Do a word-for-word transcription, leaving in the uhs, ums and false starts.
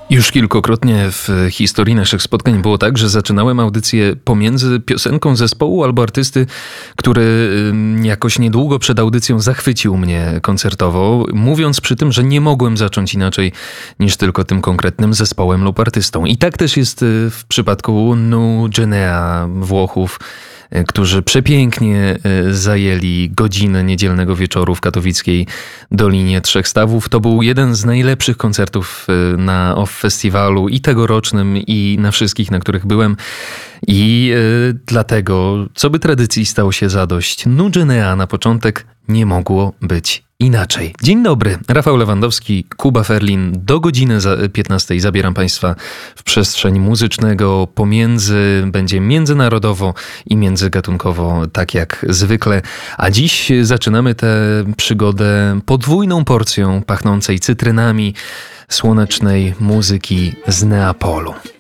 Już kilkukrotnie w historii naszych spotkań było tak, że zaczynałem audycję pomiędzy piosenką zespołu albo artysty, który jakoś niedługo przed audycją zachwycił mnie koncertowo, mówiąc przy tym, że nie mogłem zacząć inaczej niż tylko tym konkretnym zespołem lub artystą. I tak też jest w przypadku Nu Genea, Włochów, którzy przepięknie zajęli godzinę niedzielnego wieczoru w katowickiej Dolinie Trzech Stawów. To był jeden z najlepszych koncertów na Off Festiwalu i tegorocznym, i na wszystkich, na których byłem. I y, dlatego, co by tradycji stało się zadość, Nu Genea na początek nie mogło być inaczej. Dzień dobry, Rafał Lewandowski, Kuba Ferlin. Do godziny piętnastej zabieram Państwa w przestrzeń muzycznego. Pomiędzy będzie międzynarodowo i międzygatunkowo, tak jak zwykle. A dziś zaczynamy tę przygodę podwójną porcją pachnącej cytrynami słonecznej muzyki z Neapolu.